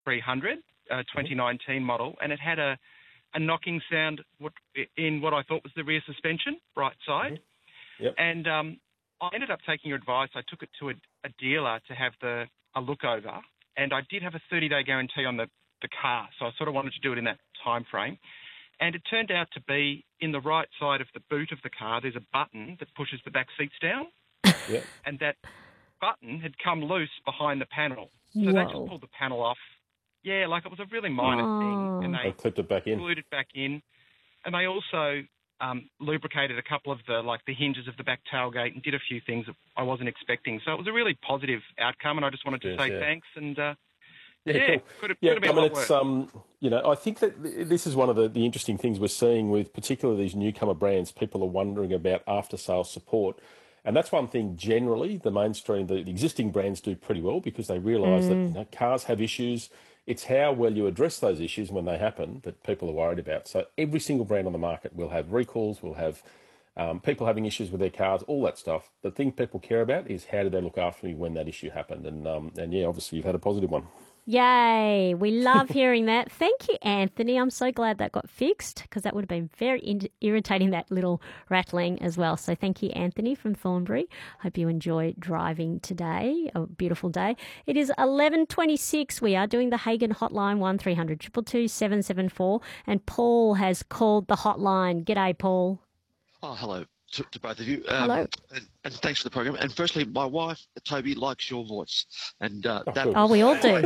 300, 2019 model, and it had a knocking sound in what I thought was the rear suspension, right side. Yep. And I ended up taking your advice. I took it to a dealer to have a look over, and I did have a 30-day guarantee on the car, so I sort of wanted to do it in that time frame. And it turned out to be in the right side of the boot of the car, there's a button that pushes the back seats down. Yep. And that button had come loose behind the panel. So Whoa. they just pulled the panel off. Yeah, like it was a really minor thing. And they clipped it back in. glued it back in. And they also lubricated a couple of the hinges of the back tailgate and did a few things that I wasn't expecting. So it was a really positive outcome, and I just wanted to say thanks. And cool. could have been a lot worse. I think that this is one of the interesting things we're seeing with particularly these newcomer brands. People are wondering about after-sales support. And that's one thing generally the mainstream, the existing brands do pretty well because they realise that cars have issues. It's how well you address those issues when they happen that people are worried about. So every single brand on the market will have recalls, will have people having issues with their cars, all that stuff. The thing people care about is how did they look after me when that issue happened. And obviously you've had a positive one. Yay. We love hearing that. Thank you, Anthony. I'm so glad that got fixed because that would have been very irritating, that little rattling as well. So thank you, Anthony from Thornbury. Hope you enjoy driving today. A beautiful day. It is 11:26. We are doing the Hagen hotline 1300 222 774 and Paul has called the hotline. G'day, Paul. Oh, hello to both of you. Hello. And thanks for the program. And firstly, my wife, Toby, likes your voice. And we all do.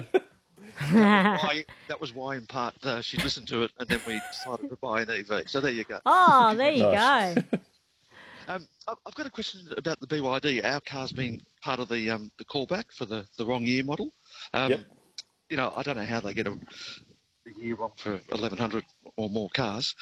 That was why, in part, she listened to it, and then we decided to buy an EV. So there you go. Oh, there you go. I've got a question about the BYD. Our car's been part of the callback for the wrong year model. I don't know how they get a year wrong for 1,100 or more cars.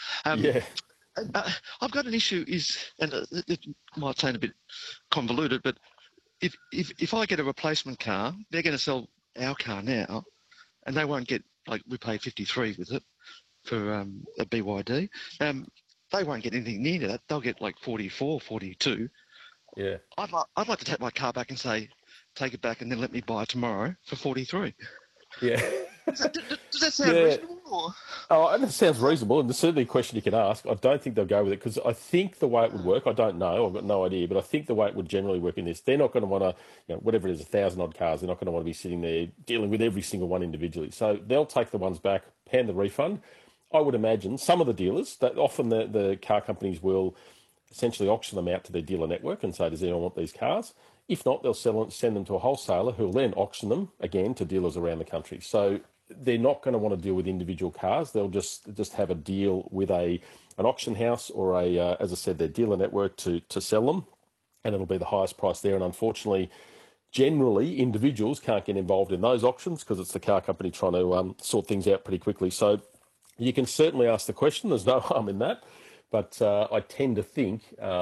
I've got an issue and it might sound a bit convoluted, but if I get a replacement car, they're going to sell our car now, and they won't get, we paid 53 with it for a BYD. They won't get anything near that. They'll get 44, 42. Yeah. I'd like to take my car back and say, take it back and then let me buy it tomorrow for 43. Yeah. Does that sound reasonable? Or? Oh, and it sounds reasonable, and there's certainly a question you can ask. I don't think they'll go with it because I think the way it would work, I don't know, I've got no idea, but I think the way it would generally work in this, they're not going to want to, whatever it is, 1,000-odd cars, they're not going to want to be sitting there dealing with every single one individually. So they'll take the ones back, hand the refund. I would imagine some of the dealers, that often the car companies will essentially auction them out to their dealer network and say, does anyone want these cars? If not, they'll send them to a wholesaler who will then auction them again to dealers around the country. So they're not going to want to deal with individual cars. They'll just have a deal with an auction house or as I said, their dealer network to sell them, and it'll be the highest price there. And unfortunately, generally, individuals can't get involved in those auctions because it's the car company trying to sort things out pretty quickly. So you can certainly ask the question. There's no harm in that, but I tend to think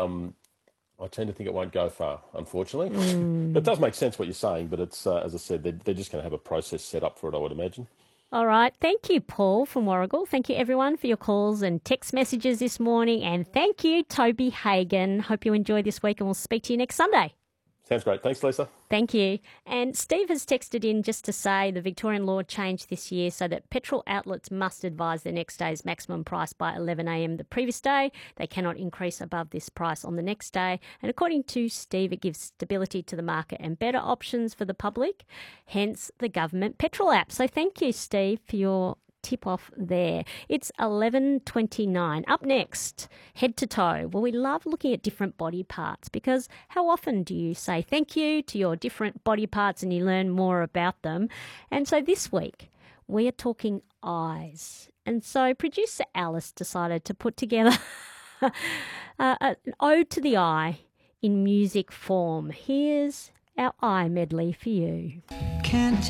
it won't go far, unfortunately. It does make sense what you're saying, but it's as I said, they're just going to have a process set up for it, I would imagine. All right. Thank you, Paul from Warragul. Thank you, everyone, for your calls and text messages this morning. And thank you, Toby Hagen. Hope you enjoy this week, and we'll speak to you next Sunday. Sounds great. Thanks, Lisa. Thank you. And Steve has texted in just to say the Victorian law changed this year so that petrol outlets must advise their next day's maximum price by 11 a.m. the previous day. They cannot increase above this price on the next day. And according to Steve, it gives stability to the market and better options for the public, hence the government petrol app. So thank you, Steve, for your tip off there. It's 11:29. Up next, head to toe. Well, we love looking at different body parts because how often do you say thank you to your different body parts and you learn more about them? And so this week, we are talking eyes. And so producer Alice decided to put together an ode to the eye in music form. Here's our eye medley for you. Can't